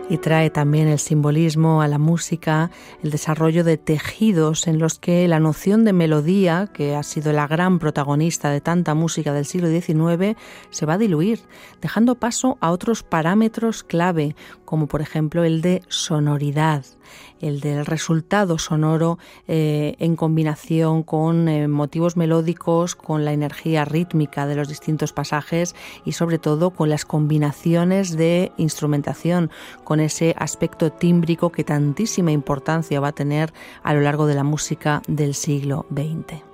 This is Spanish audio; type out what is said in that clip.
Y trae también el simbolismo a la música, el desarrollo de tejidos en los que la noción de melodía, que ha sido la gran protagonista de tanta música del siglo XIX, se va a diluir, dejando paso a otros parámetros clave, como por ejemplo el de sonoridad, el del resultado sonoro en combinación con motivos melódicos, con la energía rítmica de los distintos pasajes y sobre todo con las combinaciones de instrumentación, con ese aspecto tímbrico que tantísima importancia va a tener a lo largo de la música del siglo XX.